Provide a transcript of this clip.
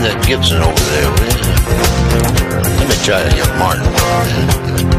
that Gibson over there, will you? Let me try a young Martin.